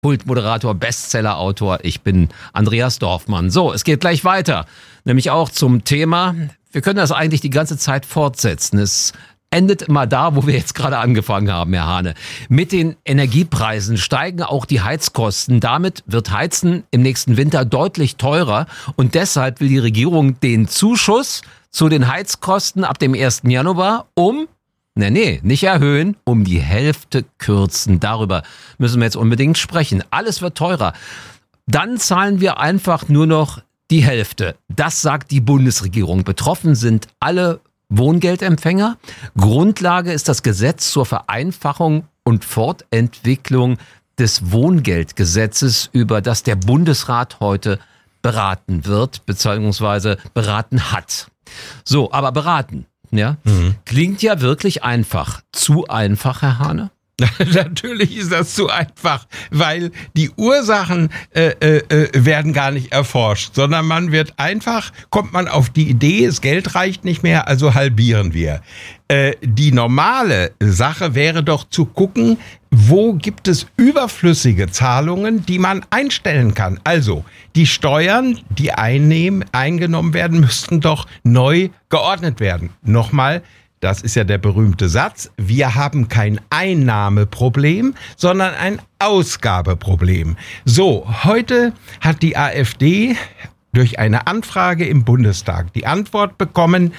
Kultmoderator, Bestsellerautor. Ich bin Andreas Dorfmann. So, es geht gleich weiter. Nämlich auch zum Thema, wir können das eigentlich die ganze Zeit fortsetzen. Es endet immer da, wo wir jetzt gerade angefangen haben, Herr Hane. Mit den Energiepreisen steigen auch die Heizkosten. Damit wird Heizen im nächsten Winter deutlich teurer. Und deshalb will die Regierung den Zuschuss zu den Heizkosten ab dem 1. Januar nicht erhöhen, um die Hälfte kürzen. Darüber müssen wir jetzt unbedingt sprechen. Alles wird teurer. Dann zahlen wir einfach nur noch die Hälfte. Das sagt die Bundesregierung. Betroffen sind alle Wohngeldempfänger. Grundlage ist das Gesetz zur Vereinfachung und Fortentwicklung des Wohngeldgesetzes, über das der Bundesrat heute beraten wird, beziehungsweise beraten hat. So, aber beraten, ja, klingt ja wirklich einfach. Zu einfach, Herr Hane? Natürlich ist das zu einfach, weil die Ursachen werden gar nicht erforscht, sondern kommt man auf die Idee, das Geld reicht nicht mehr, also halbieren wir. Die normale Sache wäre doch zu gucken, wo gibt es überflüssige Zahlungen, die man einstellen kann. Also die Steuern, die eingenommen werden, müssten doch neu geordnet werden. Nochmal, das ist ja der berühmte Satz, wir haben kein Einnahmeproblem, sondern ein Ausgabeproblem. So, heute hat die AfD durch eine Anfrage im Bundestag die Antwort bekommen,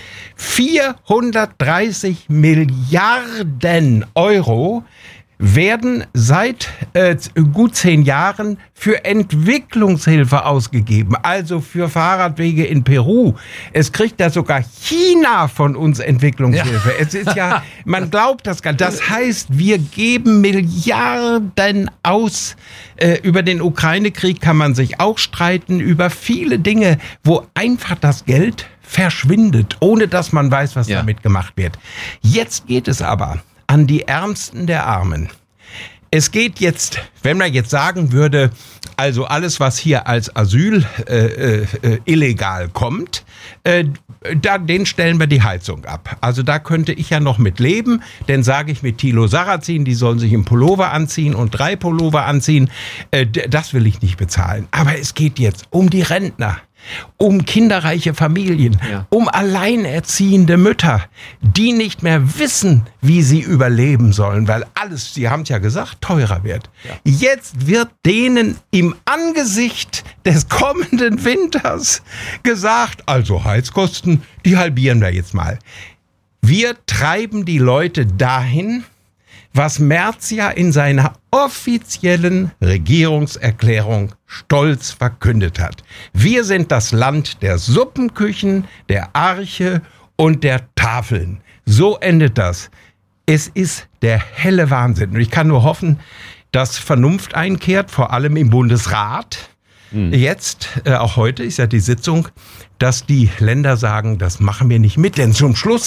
430 Milliarden Euro werden seit gut 10 Jahren für Entwicklungshilfe ausgegeben, also für Fahrradwege in Peru. Es kriegt ja sogar China von uns Entwicklungshilfe. Ja. Es ist ja, man glaubt das gar nicht. Das heißt, wir geben Milliarden aus. Über den Ukraine-Krieg kann man sich auch streiten, über viele Dinge, wo einfach das Geld verschwindet, ohne dass man weiß, was damit gemacht wird. Jetzt geht es aber an die Ärmsten der Armen. Es geht jetzt, wenn man jetzt sagen würde, also alles, was hier als Asyl illegal kommt, den stellen wir die Heizung ab. Also da könnte ich ja noch mit leben, denn sage ich mit Thilo Sarrazin, die sollen sich einen Pullover anziehen und 3 Pullover anziehen, das will ich nicht bezahlen. Aber es geht jetzt um die Rentner, um kinderreiche Familien, um alleinerziehende Mütter, die nicht mehr wissen, wie sie überleben sollen, weil alles, Sie haben es ja gesagt, teurer wird. Ja. Jetzt wird denen im Angesicht des kommenden Winters gesagt, also Heizkosten, die halbieren wir jetzt mal. Wir treiben die Leute dahin, was Merz ja in seiner offiziellen Regierungserklärung stolz verkündet hat. Wir sind das Land der Suppenküchen, der Arche und der Tafeln. So endet das. Es ist der helle Wahnsinn. Und ich kann nur hoffen, dass Vernunft einkehrt, vor allem im Bundesrat. Jetzt, auch heute ist ja die Sitzung, dass die Länder sagen, das machen wir nicht mit. Denn zum Schluss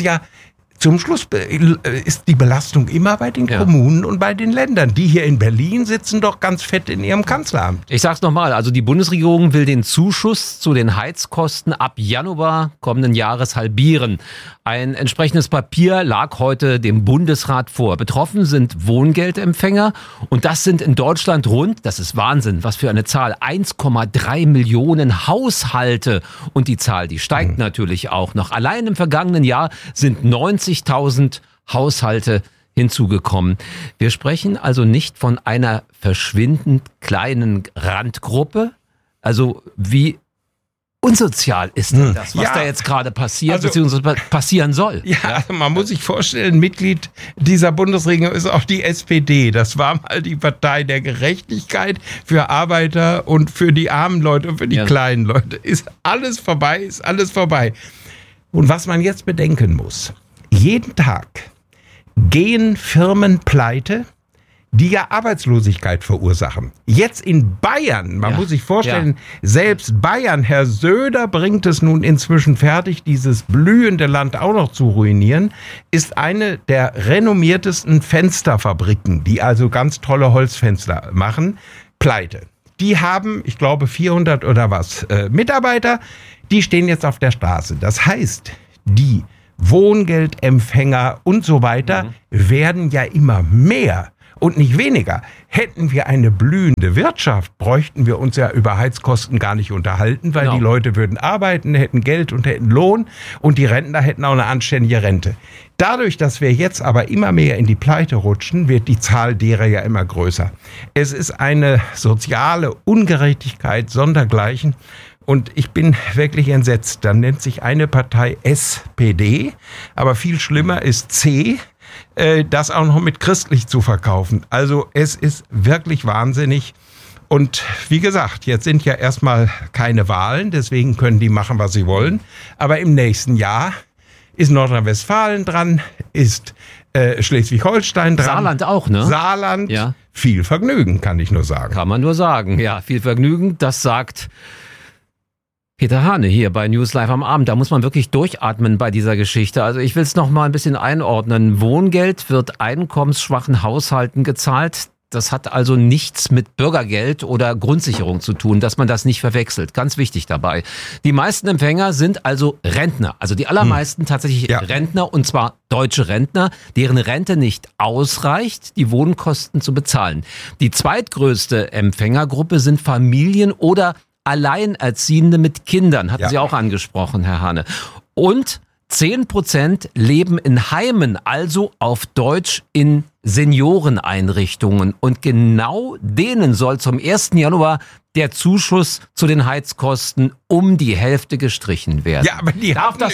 ist die Belastung immer bei den Kommunen und bei den Ländern. Die hier in Berlin sitzen doch ganz fett in ihrem Kanzleramt. Ich sag's nochmal, also die Bundesregierung will den Zuschuss zu den Heizkosten ab Januar kommenden Jahres halbieren. Ein entsprechendes Papier lag heute dem Bundesrat vor. Betroffen sind Wohngeldempfänger und das sind in Deutschland das ist Wahnsinn, was für eine Zahl, 1,3 Millionen Haushalte. Und die Zahl, die steigt natürlich auch noch. Allein im vergangenen Jahr sind 90.000 Haushalte hinzugekommen. Wir sprechen also nicht von einer verschwindend kleinen Randgruppe. Also wie unsozial ist denn das, was da jetzt gerade passiert, beziehungsweise passieren soll? Ja, also man muss sich vorstellen, Mitglied dieser Bundesregierung ist auch die SPD. Das war mal die Partei der Gerechtigkeit für Arbeiter und für die armen Leute und für die kleinen Leute. Ist alles vorbei. Und was man jetzt bedenken muss, jeden Tag gehen Firmen pleite, die ja Arbeitslosigkeit verursachen. Jetzt in Bayern, man muss sich vorstellen, selbst Bayern, Herr Söder bringt es nun inzwischen fertig, dieses blühende Land auch noch zu ruinieren, ist eine der renommiertesten Fensterfabriken, die also ganz tolle Holzfenster machen, pleite. Die haben, ich glaube, 400 oder was Mitarbeiter, die stehen jetzt auf der Straße. Das heißt, die Wohngeldempfänger und so weiter werden ja immer mehr. und nicht weniger. Hätten wir eine blühende Wirtschaft, bräuchten wir uns ja über Heizkosten gar nicht unterhalten, weil die Leute würden arbeiten, hätten Geld und hätten Lohn und die Rentner hätten auch eine anständige Rente. Dadurch, dass wir jetzt aber immer mehr in die Pleite rutschen, wird die Zahl derer ja immer größer. Es ist eine soziale Ungerechtigkeit sondergleichen. Und ich bin wirklich entsetzt. Dann nennt sich eine Partei SPD, aber viel schlimmer ist C, das auch noch mit christlich zu verkaufen. Also es ist wirklich wahnsinnig. Und wie gesagt, jetzt sind ja erstmal keine Wahlen, deswegen können die machen, was sie wollen. Aber im nächsten Jahr ist Nordrhein-Westfalen dran, ist Schleswig-Holstein dran. Saarland auch, ne? Saarland, ja. Viel Vergnügen, kann ich nur sagen. Kann man nur sagen, ja, viel Vergnügen, das sagt Peter Hane hier bei News Live am Abend. Da muss man wirklich durchatmen bei dieser Geschichte. Also ich will es noch mal ein bisschen einordnen. Wohngeld wird einkommensschwachen Haushalten gezahlt. Das hat also nichts mit Bürgergeld oder Grundsicherung zu tun, dass man das nicht verwechselt. Ganz wichtig dabei. Die meisten Empfänger sind also Rentner. Also die allermeisten tatsächlich Rentner, und zwar deutsche Rentner, deren Rente nicht ausreicht, die Wohnkosten zu bezahlen. Die zweitgrößte Empfängergruppe sind Familien oder Alleinerziehende mit Kindern, hatten Sie auch angesprochen, Herr Hane. Und 10% leben in Heimen, also auf Deutsch in Senioreneinrichtungen. Und genau denen soll zum 1. Januar der Zuschuss zu den Heizkosten um die Hälfte gestrichen werden. Ja, aber die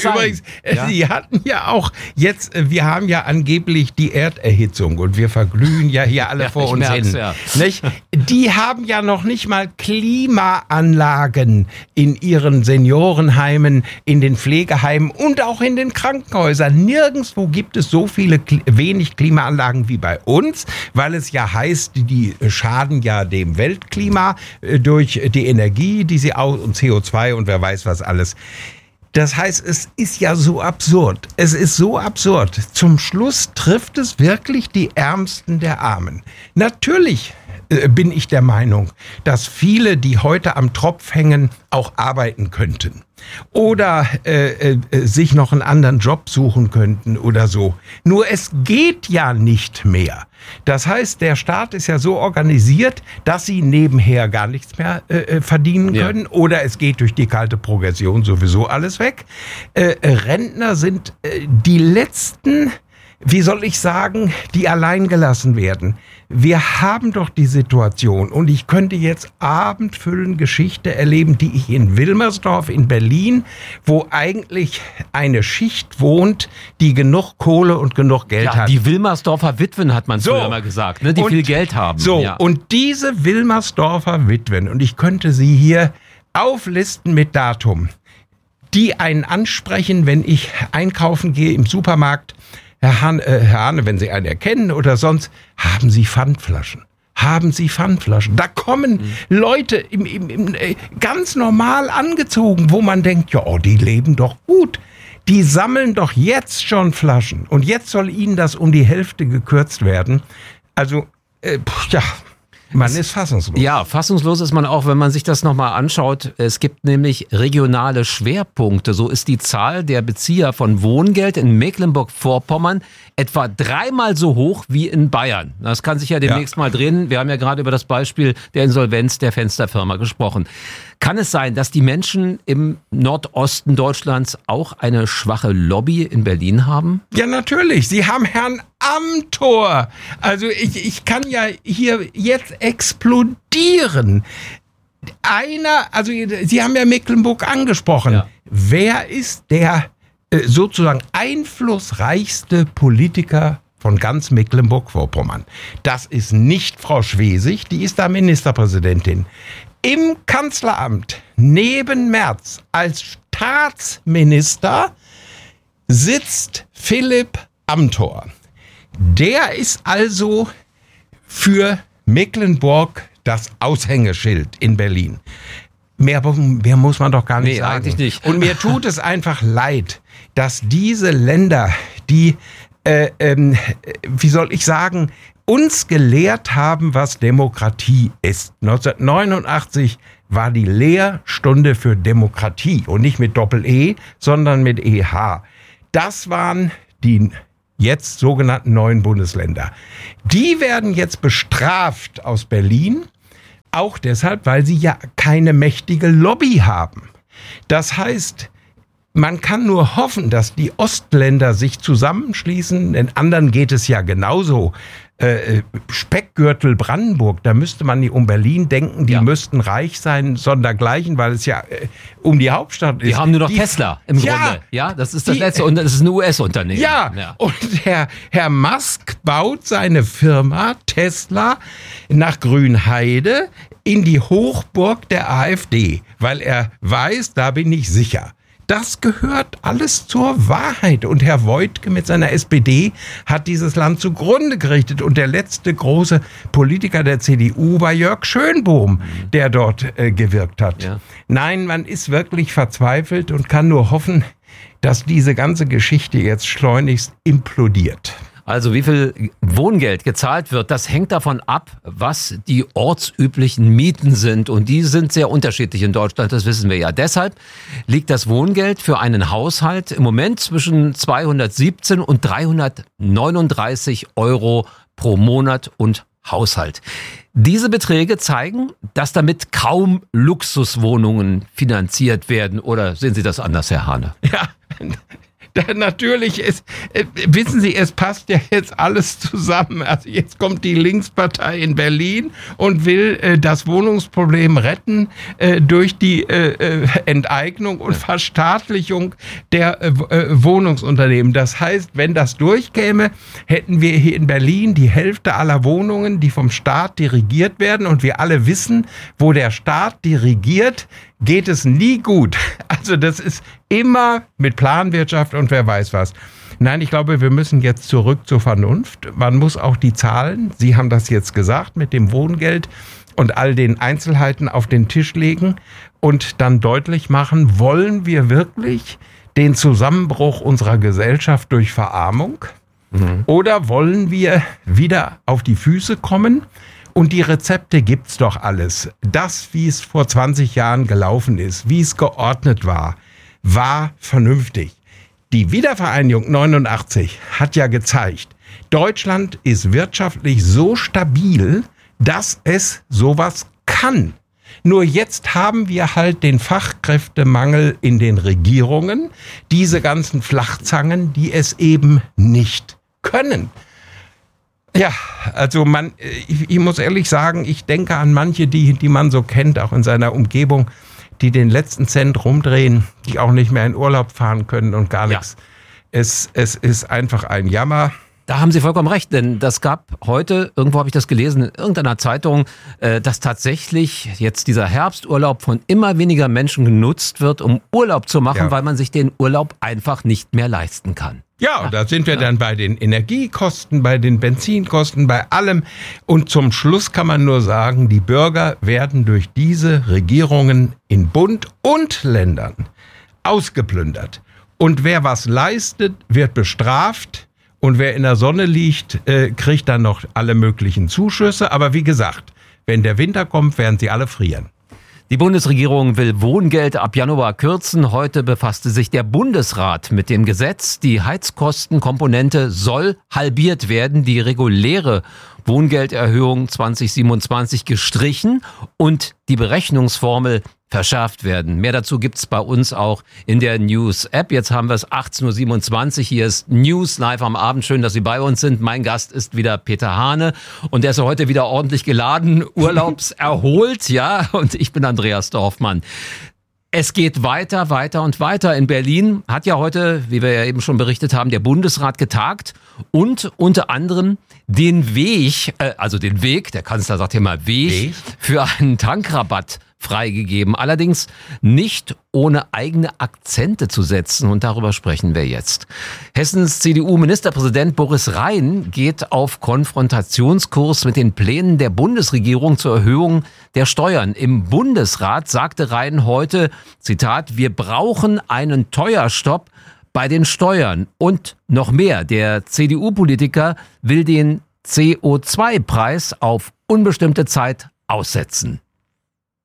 hatten ja auch jetzt, wir haben ja angeblich die Erderhitzung und wir verglühen ja hier alle vor uns hin. Ja. Nicht? Die haben ja noch nicht mal Klimaanlagen in ihren Seniorenheimen, in den Pflegeheimen und auch in den Krankenhäusern. Nirgendwo gibt es so viele wenig Klimaanlagen wie bei uns, weil es ja heißt, die schaden ja dem Weltklima durch die Energie, die sie und CO2 und wer weiß was alles. Das heißt, es ist ja so absurd. Es ist so absurd. Zum Schluss trifft es wirklich die Ärmsten der Armen. Natürlich bin ich der Meinung, dass viele, die heute am Tropf hängen, auch arbeiten könnten. Oder sich noch einen anderen Job suchen könnten oder so. Nur es geht ja nicht mehr. Das heißt, der Staat ist ja so organisiert, dass sie nebenher gar nichts mehr verdienen können. Oder es geht durch die kalte Progression sowieso alles weg. Rentner sind die letzten, wie soll ich sagen, die allein gelassen werden. Wir haben doch die Situation, und ich könnte jetzt abendfüllend Geschichte erleben, die ich in Wilmersdorf in Berlin, wo eigentlich eine Schicht wohnt, die genug Kohle und genug Geld hat. Die Wilmersdorfer Witwen hat man früher mal gesagt, ne, die viel Geld haben. Und diese Wilmersdorfer Witwen, und ich könnte sie hier auflisten mit Datum, die einen ansprechen, wenn ich einkaufen gehe im Supermarkt. Herr Hane, wenn Sie einen erkennen oder sonst, haben Sie Pfandflaschen. Haben Sie Pfandflaschen. Da kommen Leute ganz normal angezogen, wo man denkt, ja, die leben doch gut. Die sammeln doch jetzt schon Flaschen. Und jetzt soll ihnen das um die Hälfte gekürzt werden. Also, man ist fassungslos. Ja, fassungslos ist man auch, wenn man sich das nochmal anschaut. Es gibt nämlich regionale Schwerpunkte. So ist die Zahl der Bezieher von Wohngeld in Mecklenburg-Vorpommern etwa 3-mal so hoch wie in Bayern. Das kann sich ja demnächst mal drehen. Wir haben ja gerade über das Beispiel der Insolvenz der Fensterfirma gesprochen. Kann es sein, dass die Menschen im Nordosten Deutschlands auch eine schwache Lobby in Berlin haben? Ja, natürlich. Sie haben Herrn Amthor. Also ich kann ja hier jetzt explodieren. Sie haben ja Mecklenburg angesprochen. Ja. Wer ist der sozusagen einflussreichste Politiker von ganz Mecklenburg-Vorpommern? Das ist nicht Frau Schwesig, die ist da Ministerpräsidentin. Im Kanzleramt neben Merz als Staatsminister sitzt Philipp Amthor. Der ist also für Mecklenburg das Aushängeschild in Berlin. Mehr muss man doch gar nicht sagen. Eigentlich nicht. Und mir tut es einfach leid, dass diese Länder, die, wie soll ich sagen, uns gelehrt haben, was Demokratie ist. 1989 war die Lehrstunde für Demokratie und nicht mit Doppel-E, sondern mit EH. Das waren die jetzt sogenannten neuen Bundesländer. Die werden jetzt bestraft aus Berlin, auch deshalb, weil sie ja keine mächtige Lobby haben. Das heißt, man kann nur hoffen, dass die Ostländer sich zusammenschließen. Den anderen geht es ja genauso. Speckgürtel Brandenburg, da müsste man nicht um Berlin denken, die müssten reich sein, sondergleichen, weil es ja um die Hauptstadt ist. Die haben nur noch Tesla im Grunde. Ja, das ist das letzte und das ist ein US-Unternehmen. Ja, und Herr Musk baut seine Firma Tesla nach Grünheide in die Hochburg der AfD, weil er weiß, da bin ich sicher. Das gehört alles zur Wahrheit. Und Herr Woidke mit seiner SPD hat dieses Land zugrunde gerichtet. Und der letzte große Politiker der CDU war Jörg Schönbohm, der dort gewirkt hat. Ja. Nein, man ist wirklich verzweifelt und kann nur hoffen, dass diese ganze Geschichte jetzt schleunigst implodiert. Also wie viel Wohngeld gezahlt wird, das hängt davon ab, was die ortsüblichen Mieten sind. Und die sind sehr unterschiedlich in Deutschland, das wissen wir ja. Deshalb liegt das Wohngeld für einen Haushalt im Moment zwischen 217 und 339 Euro pro Monat und Haushalt. Diese Beträge zeigen, dass damit kaum Luxuswohnungen finanziert werden. Oder sehen Sie das anders, Herr Hahne? Ja, natürlich, wissen Sie, es passt ja jetzt alles zusammen. Also jetzt kommt die Linkspartei in Berlin und will das Wohnungsproblem retten durch die Enteignung und Verstaatlichung der Wohnungsunternehmen. Das heißt, wenn das durchkäme, hätten wir hier in Berlin die Hälfte aller Wohnungen, die vom Staat dirigiert werden. Und wir alle wissen, wo der Staat dirigiert, geht es nie gut. Also das ist immer mit Planwirtschaft und wer weiß was. Nein, ich glaube, wir müssen jetzt zurück zur Vernunft. Man muss auch die Zahlen, Sie haben das jetzt gesagt, mit dem Wohngeld und all den Einzelheiten auf den Tisch legen und dann deutlich machen, wollen wir wirklich den Zusammenbruch unserer Gesellschaft durch Verarmung? Oder wollen wir wieder auf die Füße kommen? Und die Rezepte gibt's doch alles. Das, wie es vor 20 Jahren gelaufen ist, wie es geordnet war, war vernünftig. Die Wiedervereinigung 89 hat ja gezeigt, Deutschland ist wirtschaftlich so stabil, dass es sowas kann. Nur jetzt haben wir halt den Fachkräftemangel in den Regierungen, diese ganzen Flachzangen, die es eben nicht können. Ja, also ich muss ehrlich sagen, ich denke an manche, die man so kennt, auch in seiner Umgebung, die den letzten Cent rumdrehen, die auch nicht mehr in Urlaub fahren können und gar nichts. Es ist einfach ein Jammer. Da haben Sie vollkommen recht, denn das gab heute, irgendwo habe ich das gelesen, in irgendeiner Zeitung, dass tatsächlich jetzt dieser Herbsturlaub von immer weniger Menschen genutzt wird, um Urlaub zu machen, weil man sich den Urlaub einfach nicht mehr leisten kann. Ja, und da sind wir dann bei den Energiekosten, bei den Benzinkosten, bei allem. Und zum Schluss kann man nur sagen, die Bürger werden durch diese Regierungen in Bund und Ländern ausgeplündert. Und wer was leistet, wird bestraft. Und wer in der Sonne liegt, kriegt dann noch alle möglichen Zuschüsse. Aber wie gesagt, wenn der Winter kommt, werden sie alle frieren. Die Bundesregierung will Wohngeld ab Januar kürzen. Heute befasste sich der Bundesrat mit dem Gesetz. Die Heizkostenkomponente soll halbiert werden. Die reguläre Wohngelderhöhung 2027 gestrichen und die Berechnungsformel verschärft werden. Mehr dazu gibt's bei uns auch in der News-App. Jetzt haben wir es 18.27 Uhr. Hier ist News live am Abend. Schön, dass Sie bei uns sind. Mein Gast ist wieder Peter Hahne und der ist heute wieder ordentlich geladen, urlaubserholt, ja. Und ich bin Andreas Dorfmann. Es geht weiter, weiter und weiter. In Berlin hat ja heute, wie wir ja eben schon berichtet haben, der Bundesrat getagt und unter anderem den Weg, der Kanzler sagt hier mal Weg, für einen Tankrabatt freigegeben. Allerdings nicht ohne eigene Akzente zu setzen. Und darüber sprechen wir jetzt. Hessens CDU-Ministerpräsident Boris Rhein geht auf Konfrontationskurs mit den Plänen der Bundesregierung zur Erhöhung der Steuern. Im Bundesrat sagte Rhein heute, Zitat, wir brauchen einen Teuerstopp bei den Steuern. Und noch mehr, der CDU-Politiker will den CO2-Preis auf unbestimmte Zeit aussetzen.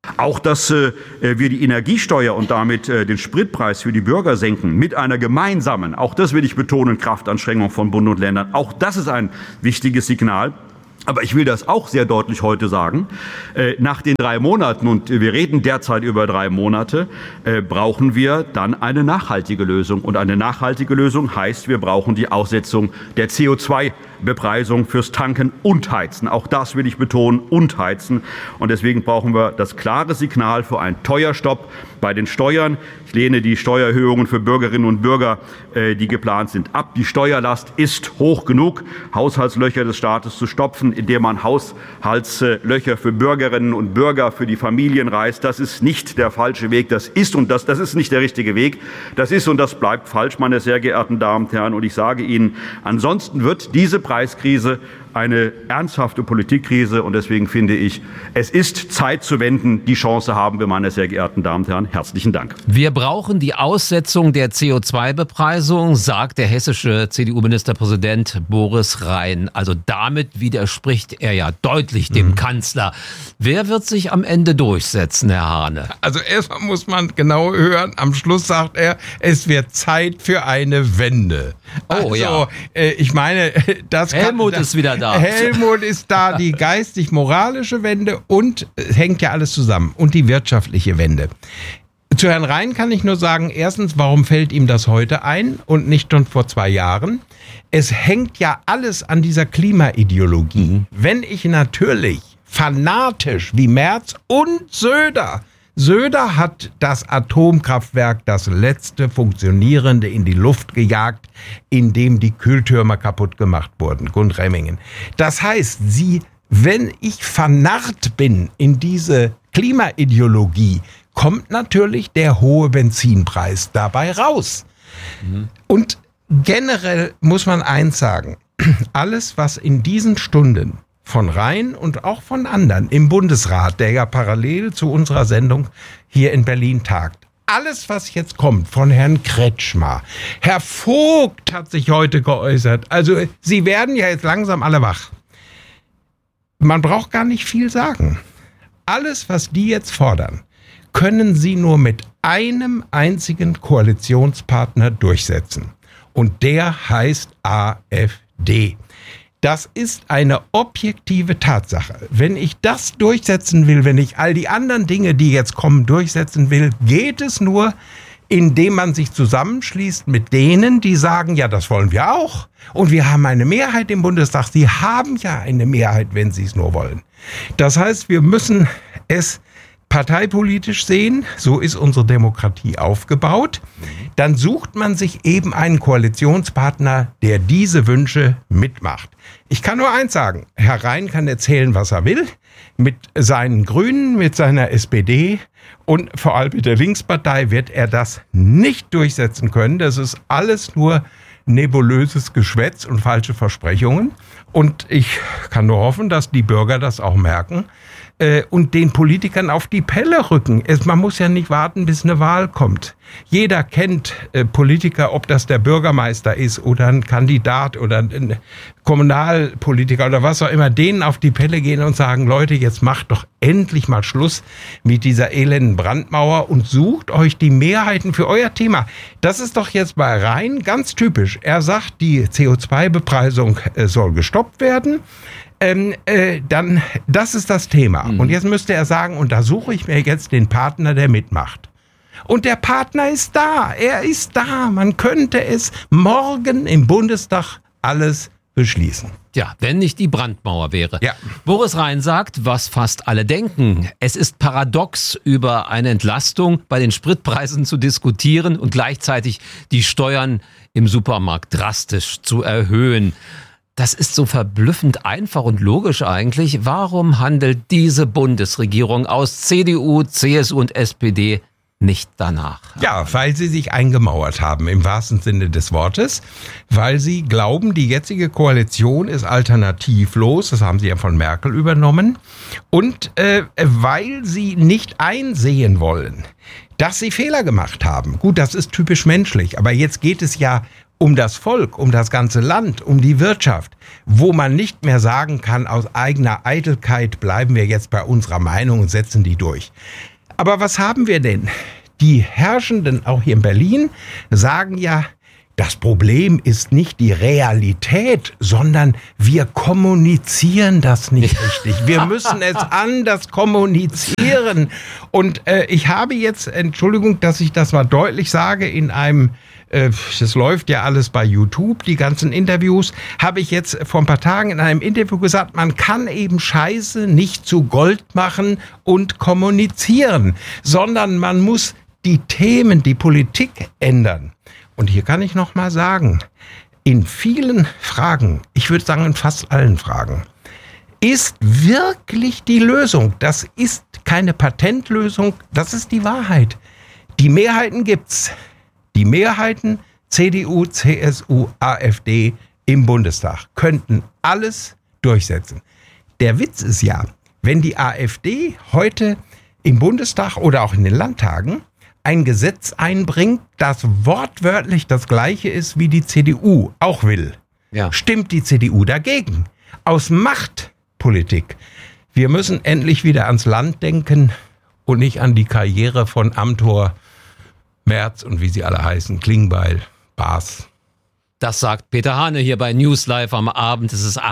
Auch, dass wir die Energiesteuer und damit den Spritpreis für die Bürger senken mit einer gemeinsamen, auch das will ich betonen, Kraftanstrengung von Bund und Ländern. Auch das ist ein wichtiges Signal. Aber ich will das auch sehr deutlich heute sagen. Nach den 3 Monaten, und wir reden derzeit über 3 Monate, brauchen wir dann eine nachhaltige Lösung. Und eine nachhaltige Lösung heißt, wir brauchen die Aussetzung der CO2-Bepreisung fürs Tanken und Heizen. Auch das will ich betonen, und Heizen. Und deswegen brauchen wir das klare Signal für einen Teuerstopp bei den Steuern. Ich lehne die Steuererhöhungen für Bürgerinnen und Bürger, die geplant sind, ab. Die Steuerlast ist hoch genug, Haushaltslöcher des Staates zu stopfen, indem man Haushaltslöcher für Bürgerinnen und Bürger, für die Familien reißt. Das ist nicht der falsche Weg. Das ist nicht der richtige Weg. Das ist und das bleibt falsch, meine sehr geehrten Damen und Herren. Und ich sage Ihnen, ansonsten wird diese Preiskrise eine ernsthafte Politikkrise. Und deswegen finde ich, es ist Zeit zu wenden. Die Chance haben wir, meine sehr geehrten Damen und Herren. Herzlichen Dank. Wir brauchen die Aussetzung der CO2-Bepreisung, sagt der hessische CDU-Ministerpräsident Boris Rhein. Also damit widerspricht er ja deutlich dem Kanzler. Wer wird sich am Ende durchsetzen, Herr Hahne? Also erstmal muss man genau hören, am Schluss sagt er, es wird Zeit für eine Wende. Oh, also, ja. Ich meine, Helmut ist wieder da. Helmut ist da, die geistig-moralische Wende, und es hängt ja alles zusammen, und die wirtschaftliche Wende. Zu Herrn Rhein kann ich nur sagen, erstens, warum fällt ihm das heute ein und nicht schon vor 2 Jahren? Es hängt ja alles an dieser Klimaideologie. Wenn ich natürlich fanatisch wie Merz und Söder hat das Atomkraftwerk, das letzte funktionierende, in die Luft gejagt, in dem die Kühltürme kaputt gemacht wurden, Gundremmingen. Das heißt, wenn ich vernarrt bin in diese Klimaideologie, kommt natürlich der hohe Benzinpreis dabei raus. Und generell muss man eins sagen, alles, was in diesen Stunden von Rhein und auch von anderen im Bundesrat, der ja parallel zu unserer Sendung hier in Berlin tagt, alles, was jetzt kommt von Herrn Kretschmer, Herr Vogt hat sich heute geäußert, also sie werden ja jetzt langsam alle wach. Man braucht gar nicht viel sagen. Alles, was die jetzt fordern, können sie nur mit einem einzigen Koalitionspartner durchsetzen. Und der heißt AfD. Das ist eine objektive Tatsache. Wenn ich das durchsetzen will, wenn ich all die anderen Dinge, die jetzt kommen, durchsetzen will, geht es nur, indem man sich zusammenschließt mit denen, die sagen, ja, das wollen wir auch. Und wir haben eine Mehrheit im Bundestag. Sie haben ja eine Mehrheit, wenn sie es nur wollen. Das heißt, wir müssen es parteipolitisch sehen, so ist unsere Demokratie aufgebaut. Dann sucht man sich eben einen Koalitionspartner, der diese Wünsche mitmacht. Ich kann nur eins sagen, Herr Rhein kann erzählen, was er will, mit seinen Grünen, mit seiner SPD und vor allem mit der Linkspartei wird er das nicht durchsetzen können. Das ist alles nur nebulöses Geschwätz und falsche Versprechungen. Und ich kann nur hoffen, dass die Bürger das auch merken und den Politikern auf die Pelle rücken. Man muss ja nicht warten, bis eine Wahl kommt. Jeder kennt Politiker, ob das der Bürgermeister ist oder ein Kandidat oder ein Kommunalpolitiker oder was auch immer, denen auf die Pelle gehen und sagen, Leute, jetzt macht doch endlich mal Schluss mit dieser elenden Brandmauer und sucht euch die Mehrheiten für euer Thema. Das ist doch jetzt bei Rhein ganz typisch. Er sagt, die CO2-Bepreisung soll gestoppt werden. Dann, das ist das Thema. Und jetzt müsste er sagen, und da suche ich mir jetzt den Partner, der mitmacht. Und der Partner ist da. Er ist da. Man könnte es morgen im Bundestag alles beschließen. Ja, wenn nicht die Brandmauer wäre. Ja. Boris Rhein sagt, was fast alle denken. Es ist paradox, über eine Entlastung bei den Spritpreisen zu diskutieren und gleichzeitig die Steuern im Supermarkt drastisch zu erhöhen. Das ist so verblüffend einfach und logisch eigentlich. Warum handelt diese Bundesregierung aus CDU, CSU und SPD nicht danach? Ja, weil sie sich eingemauert haben, im wahrsten Sinne des Wortes. Weil sie glauben, die jetzige Koalition ist alternativlos. Das haben sie ja von Merkel übernommen. Und weil sie nicht einsehen wollen, dass sie Fehler gemacht haben. Gut, das ist typisch menschlich. Aber jetzt geht es ja um das Volk, um das ganze Land, um die Wirtschaft, wo man nicht mehr sagen kann, aus eigener Eitelkeit bleiben wir jetzt bei unserer Meinung und setzen die durch. Aber was haben wir denn? Die Herrschenden, auch hier in Berlin, sagen ja, das Problem ist nicht die Realität, sondern wir kommunizieren das nicht richtig. Wir müssen es anders kommunizieren. Und ich habe jetzt, Entschuldigung, dass ich das mal deutlich sage, in einem, das läuft ja alles bei YouTube, die ganzen Interviews, habe ich jetzt vor ein paar Tagen in einem Interview gesagt, man kann eben Scheiße nicht zu Gold machen und kommunizieren, sondern man muss die Themen, die Politik ändern. Und hier kann ich noch mal sagen, in vielen Fragen, ich würde sagen in fast allen Fragen, ist wirklich die Lösung. Das ist keine Patentlösung, das ist die Wahrheit. Die Mehrheiten gibt's. Die Mehrheiten CDU, CSU, AfD im Bundestag könnten alles durchsetzen. Der Witz ist ja, wenn die AfD heute im Bundestag oder auch in den Landtagen ein Gesetz einbringt, das wortwörtlich das gleiche ist, wie die CDU auch will, stimmt die CDU dagegen. Aus Machtpolitik. Wir müssen endlich wieder ans Land denken und nicht an die Karriere von Amthor, Merz und wie sie alle heißen, Klingbeil, Baas. Das sagt Peter Hane hier bei News Live am Abend. Es ist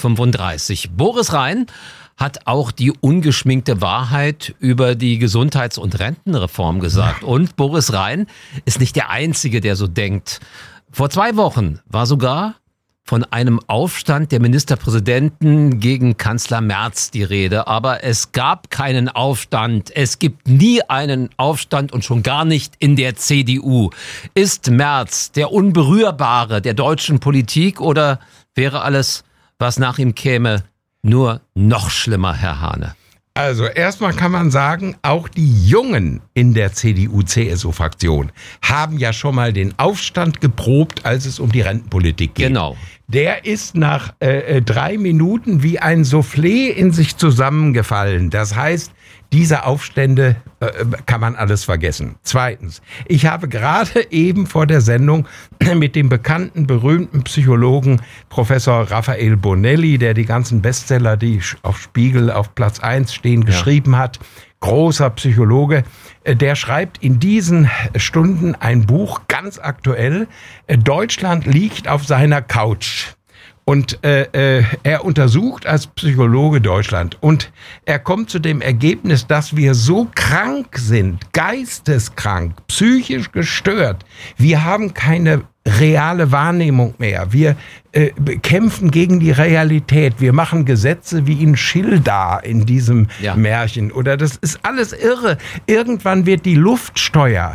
18.35 Uhr. Boris Rhein hat auch die ungeschminkte Wahrheit über die Gesundheits- und Rentenreform gesagt. Und Boris Rhein ist nicht der Einzige, der so denkt. Vor 2 Wochen war sogar von einem Aufstand der Ministerpräsidenten gegen Kanzler Merz die Rede. Aber es gab keinen Aufstand. Es gibt nie einen Aufstand und schon gar nicht in der CDU. Ist Merz der Unberührbare der deutschen Politik oder wäre alles, was nach ihm käme, nur noch schlimmer, Herr Hane? Also erstmal kann man sagen, auch die Jungen in der CDU-CSU-Fraktion haben ja schon mal den Aufstand geprobt, als es um die Rentenpolitik geht. Genau. Der ist nach 3 Minuten wie ein Soufflé in sich zusammengefallen. Das heißt, diese Aufstände kann man alles vergessen. Zweitens, ich habe gerade eben vor der Sendung mit dem bekannten, berühmten Psychologen Professor Raphael Bonelli, der die ganzen Bestseller, die auf Spiegel auf Platz 1 stehen, geschrieben hat, großer Psychologe, der schreibt in diesen Stunden ein Buch, ganz aktuell, Deutschland liegt auf seiner Couch. Und er untersucht als Psychologe Deutschland und er kommt zu dem Ergebnis, dass wir so krank sind, geisteskrank, psychisch gestört. Wir haben keine reale Wahrnehmung mehr. Wir kämpfen gegen die Realität. Wir machen Gesetze wie in Schildar in diesem Märchen. Oder das ist alles irre. Irgendwann wird die Luftsteuer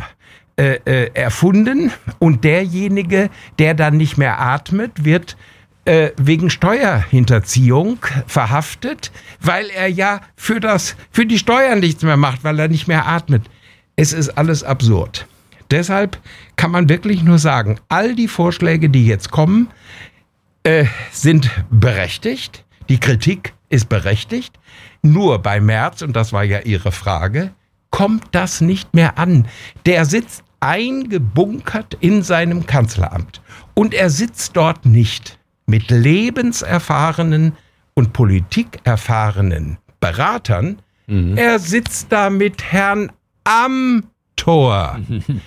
erfunden und derjenige, der dann nicht mehr atmet, wird wegen Steuerhinterziehung verhaftet, weil er ja für die Steuern nichts mehr macht, weil er nicht mehr atmet. Es ist alles absurd. Deshalb kann man wirklich nur sagen, all die Vorschläge, die jetzt kommen, sind berechtigt. Die Kritik ist berechtigt. Nur bei Merz, und das war ja Ihre Frage, kommt das nicht mehr an. Der sitzt eingebunkert in seinem Kanzleramt. Und er sitzt dort nicht mit lebenserfahrenen und politikerfahrenen Beratern. Er sitzt da mit Herrn Amthor.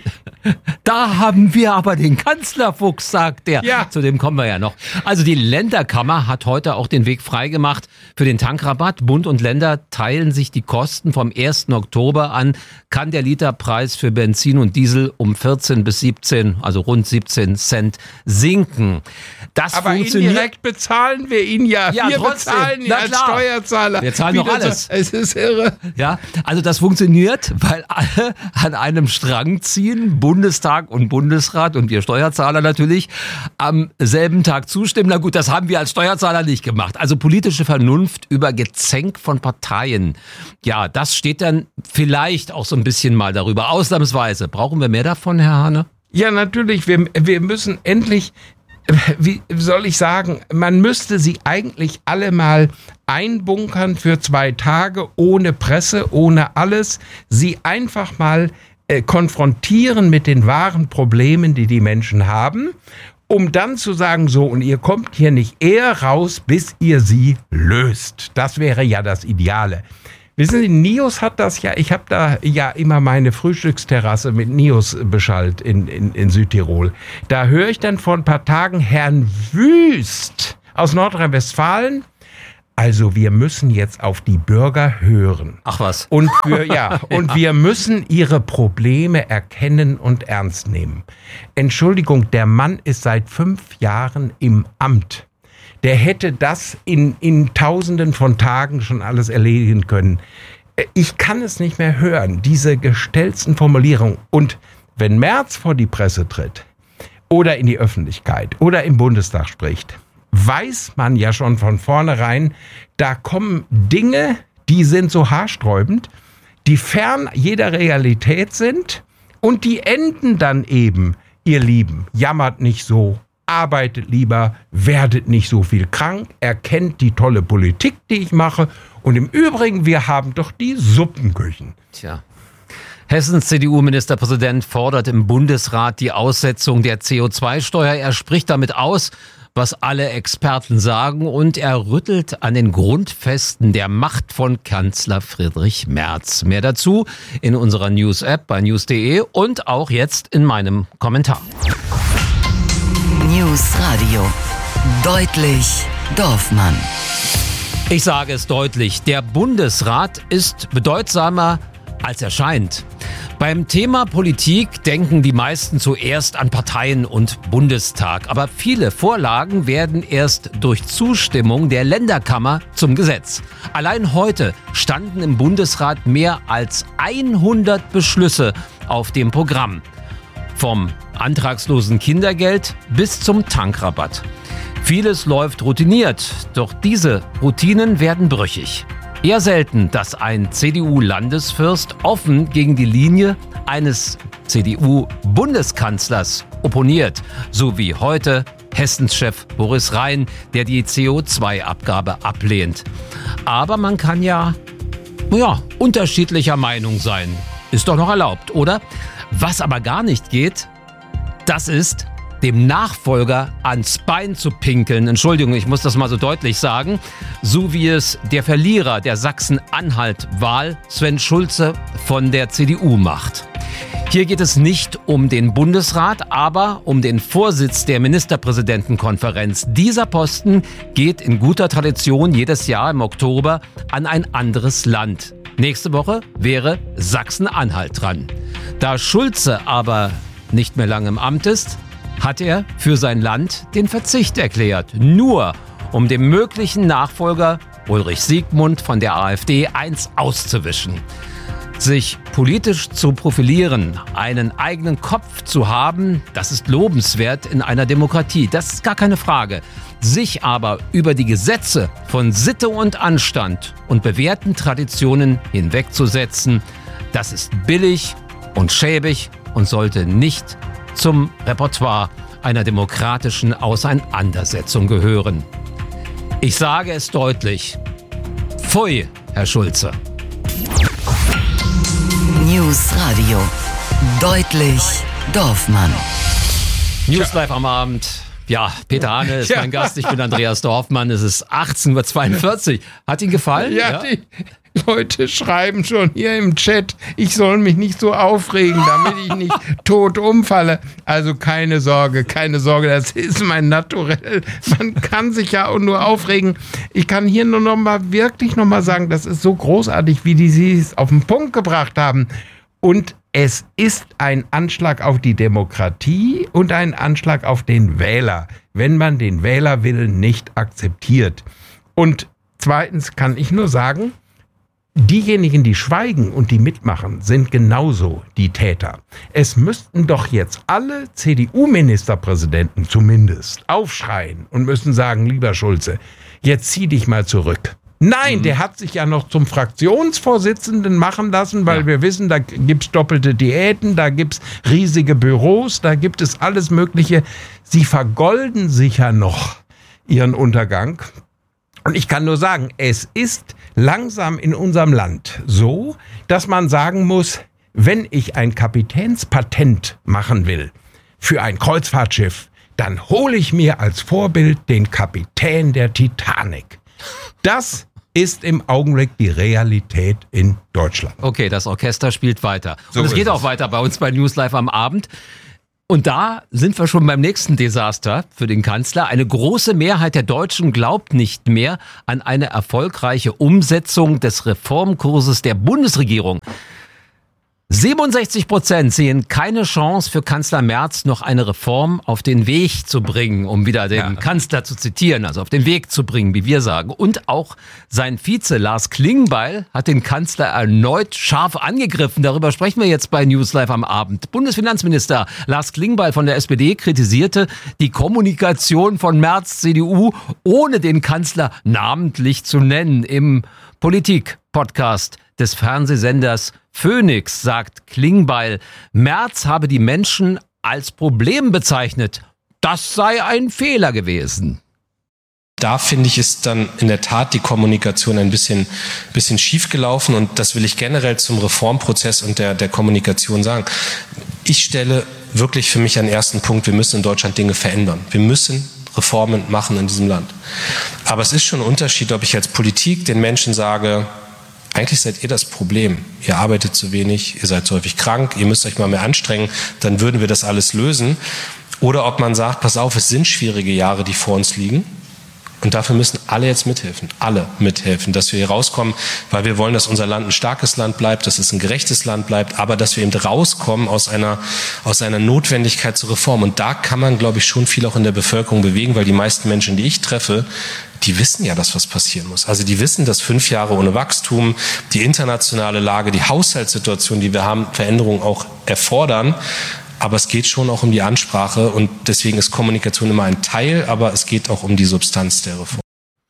Da haben wir aber den Kanzlerfuchs, sagt er. Ja. Zu dem kommen wir ja noch. Also die Länderkammer hat heute auch den Weg freigemacht für den Tankrabatt. Bund und Länder teilen sich die Kosten. Vom 1. Oktober an kann der Literpreis für Benzin und Diesel um 14 bis 17, also rund 17 Cent sinken. Das aber funktioniert. indirekt bezahlen wir ihn ja. Ja, wir trotzdem. bezahlen ihn Na als klar. Steuerzahler. Wir zahlen doch Wieder alles. So, es ist irre. Ja, also das funktioniert, weil alle an einem Strang ziehen, Bundestag und Bundesrat und wir Steuerzahler natürlich am selben Tag zustimmen. Na gut, das haben wir als Steuerzahler nicht gemacht. Also politische Vernunft über Gezänk von Parteien. Ja, das steht dann vielleicht auch so ein bisschen mal darüber. Ausnahmsweise. Brauchen wir mehr davon, Herr Hane? Ja, natürlich. Wir müssen endlich, wie soll ich sagen, man müsste sie eigentlich alle mal einbunkern für 2 Tage, ohne Presse, ohne alles. Sie einfach mal konfrontieren mit den wahren Problemen, die die Menschen haben, um dann zu sagen, so, und ihr kommt hier nicht eher raus, bis ihr sie löst. Das wäre ja das Ideale. Wissen Sie, NIOS hat das ja, ich habe da ja immer meine Frühstücksterrasse mit NIOS beschallt in Südtirol. Da höre ich dann vor ein paar Tagen Herrn Wüst aus Nordrhein-Westfalen. Also wir müssen jetzt auf die Bürger hören. Ach was. Und wir müssen ihre Probleme erkennen und ernst nehmen. Entschuldigung, der Mann ist seit 5 Jahren im Amt. Der hätte das in Tausenden von Tagen schon alles erledigen können. Ich kann es nicht mehr hören, diese gestellten Formulierungen. Und wenn Merz vor die Presse tritt oder in die Öffentlichkeit oder im Bundestag spricht, weiß man ja schon von vornherein, da kommen Dinge, die sind so haarsträubend, die fern jeder Realität sind und die enden dann eben, ihr Lieben, jammert nicht so, arbeitet lieber, werdet nicht so viel krank, erkennt die tolle Politik, die ich mache und im Übrigen, wir haben doch die Suppenküchen. Tja. Hessens CDU-Ministerpräsident fordert im Bundesrat die Aussetzung der CO2-Steuer. Er spricht damit aus, was alle Experten sagen, und er rüttelt an den Grundfesten der Macht von Kanzler Friedrich Merz. Mehr dazu in unserer News-App bei news.de und auch jetzt in meinem Kommentar. News Radio. Deutlich Dorfmann. Ich sage es deutlich, der Bundesrat ist bedeutsamer, als er scheint. Beim Thema Politik denken die meisten zuerst an Parteien und Bundestag. Aber viele Vorlagen werden erst durch Zustimmung der Länderkammer zum Gesetz. Allein heute standen im Bundesrat mehr als 100 Beschlüsse auf dem Programm. Vom antragslosen Kindergeld bis zum Tankrabatt. Vieles läuft routiniert, doch diese Routinen werden brüchig. Eher selten, dass ein CDU-Landesfürst offen gegen die Linie eines CDU-Bundeskanzlers opponiert, so wie heute Hessens Chef Boris Rhein, der die CO2-Abgabe ablehnt. Aber man kann ja unterschiedlicher Meinung sein. Ist doch noch erlaubt, oder? Was aber gar nicht geht, das ist, dem Nachfolger ans Bein zu pinkeln. Entschuldigung, ich muss das mal so deutlich sagen. So wie es der Verlierer der Sachsen-Anhalt-Wahl, Sven Schulze von der CDU, macht. Hier geht es nicht um den Bundesrat, aber um den Vorsitz der Ministerpräsidentenkonferenz. Dieser Posten geht in guter Tradition jedes Jahr im Oktober an ein anderes Land. Nächste Woche wäre Sachsen-Anhalt dran. Da Schulze aber nicht mehr lange im Amt ist, hat er für sein Land den Verzicht erklärt, nur um dem möglichen Nachfolger Ulrich Siegmund von der AfD eins auszuwischen. Sich politisch zu profilieren, einen eigenen Kopf zu haben, das ist lobenswert in einer Demokratie, das ist gar keine Frage. Sich aber über die Gesetze von Sitte und Anstand und bewährten Traditionen hinwegzusetzen, das ist billig und schäbig und sollte nicht zum Repertoire einer demokratischen Auseinandersetzung gehören. Ich sage es deutlich. Pfui, Herr Schulze. News Radio. Deutlich Dorfmann. News live am Abend. Ja, Peter Hane ist mein Gast. Ich bin Andreas Dorfmann. Es ist 18:42 Uhr. Hat Ihnen gefallen? Ja, die Leute schreiben schon hier im Chat, ich soll mich nicht so aufregen, damit ich nicht tot umfalle. Also keine Sorge, das ist mein Naturell. Man kann sich ja auch nur aufregen. Ich kann hier nur wirklich noch mal sagen, das ist so großartig, wie die Sie es auf den Punkt gebracht haben. Und es ist ein Anschlag auf die Demokratie und ein Anschlag auf den Wähler, wenn man den Wählerwillen nicht akzeptiert. Und zweitens kann ich nur sagen, diejenigen, die schweigen und die mitmachen, sind genauso die Täter. Es müssten doch jetzt alle CDU-Ministerpräsidenten zumindest aufschreien und müssen sagen, lieber Schulze, jetzt zieh dich mal zurück. Nein, der hat sich ja noch zum Fraktionsvorsitzenden machen lassen, weil wir wissen, da gibt's doppelte Diäten, da gibt's riesige Büros, da gibt es alles Mögliche. Sie vergolden sich ja noch ihren Untergang. Und ich kann nur sagen, es ist langsam in unserem Land so, dass man sagen muss, wenn ich ein Kapitänspatent machen will für ein Kreuzfahrtschiff, dann hole ich mir als Vorbild den Kapitän der Titanic. Das ist im Augenblick die Realität in Deutschland. Okay, das Orchester spielt weiter. So und es geht ist auch es. weiter bei uns bei News Live am Abend. Und da sind wir schon beim nächsten Desaster für den Kanzler. Eine große Mehrheit der Deutschen glaubt nicht mehr an eine erfolgreiche Umsetzung des Reformkurses der Bundesregierung. 67% sehen keine Chance für Kanzler Merz, noch eine Reform auf den Weg zu bringen, um wieder den Kanzler zu zitieren, also auf den Weg zu bringen, wie wir sagen. Und auch sein Vize Lars Klingbeil hat den Kanzler erneut scharf angegriffen. Darüber sprechen wir jetzt bei News Live am Abend. Bundesfinanzminister Lars Klingbeil von der SPD kritisierte die Kommunikation von Merz, CDU, ohne den Kanzler namentlich zu nennen. Im Politik-Podcast des Fernsehsenders Phoenix sagt Klingbeil, Merz habe die Menschen als Problem bezeichnet. Das sei ein Fehler gewesen. Da finde ich, ist dann in der Tat die Kommunikation ein bisschen schief gelaufen, und das will ich generell zum Reformprozess und der Kommunikation sagen. Ich stelle wirklich für mich an den ersten Punkt, wir müssen in Deutschland Dinge verändern. Wir müssen Reformen machen in diesem Land. Aber es ist schon ein Unterschied, ob ich als Politik den Menschen sage, eigentlich seid ihr das Problem. Ihr arbeitet zu wenig, ihr seid zu häufig krank, ihr müsst euch mal mehr anstrengen, dann würden wir das alles lösen. Oder ob man sagt, pass auf, es sind schwierige Jahre, die vor uns liegen. Und dafür müssen alle jetzt mithelfen, dass wir hier rauskommen, weil wir wollen, dass unser Land ein starkes Land bleibt, dass es ein gerechtes Land bleibt, aber dass wir eben rauskommen aus einer Notwendigkeit zur Reform. Und da kann man, glaube ich, schon viel auch in der Bevölkerung bewegen, weil die meisten Menschen, die ich treffe, die wissen ja, dass was passieren muss. Also die wissen, dass 5 Jahre ohne Wachstum, die internationale Lage, die Haushaltssituation, die wir haben, Veränderungen auch erfordern. Aber es geht schon auch um die Ansprache, und deswegen ist Kommunikation immer ein Teil, aber es geht auch um die Substanz der Reform.